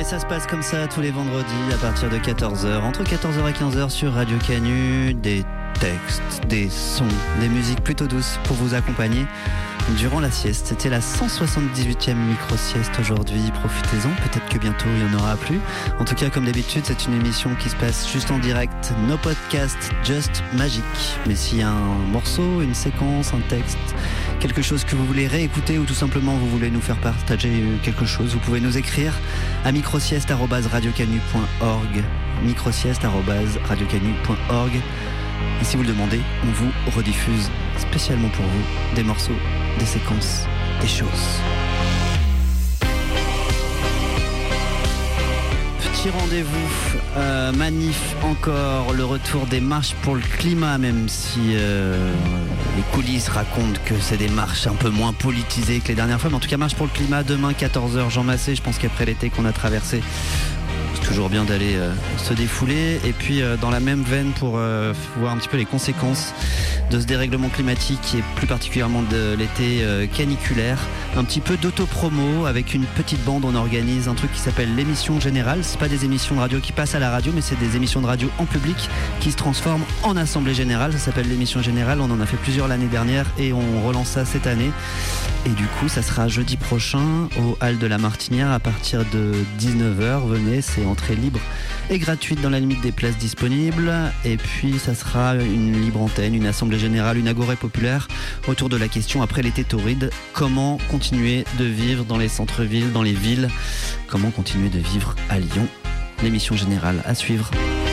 Ça se passe comme ça tous les vendredis à partir de 14h, entre 14h et 15h sur Radio Canu, des textes, des sons, des musiques plutôt douces pour vous accompagner durant la sieste. C'était la 178e micro-sieste aujourd'hui, profitez-en, peut-être que bientôt il n'y en aura plus. En tout cas, comme d'habitude, c'est une émission qui se passe juste en direct, no podcast, just magique. Mais s'il y a un morceau, une séquence, un texte, quelque chose que vous voulez réécouter ou tout simplement vous voulez nous faire partager quelque chose, vous pouvez nous écrire à microsieste@radiocanu.org, microsieste@radiocanu.org. Et si vous le demandez, on vous rediffuse spécialement pour vous des morceaux, des séquences, des choses. Petit rendez-vous, manif encore, le retour des marches pour le climat, même si les coulisses racontent que c'est des marches un peu moins politisées que les dernières fois. Mais en tout cas, marche pour le climat, demain 14h, Jean Massé. Je pense qu'après l'été qu'on a traversé, c'est toujours bien d'aller se défouler. Et puis dans la même veine pour voir un petit peu les conséquences de ce dérèglement climatique et plus particulièrement de l'été caniculaire, un petit peu d'autopromo avec une petite bande. On organise un truc qui s'appelle l'émission générale. C'est pas des émissions de radio qui passent à la radio, mais c'est des émissions de radio en public qui se transforment en assemblée générale. Ça s'appelle l'émission générale. On en a fait plusieurs l'année dernière et on relance ça cette année. Et du coup, ça sera jeudi prochain au Hall de la Martinière à partir de 19h. Venez, c'est entrée libre et gratuite dans la limite des places disponibles. Et puis, ça sera une libre antenne, une assemblée générale, une agorée populaire autour de la question après l'été torride. Comment continuer de vivre dans les centres-villes, dans les villes? Comment continuer de vivre à Lyon? L'émission générale à suivre.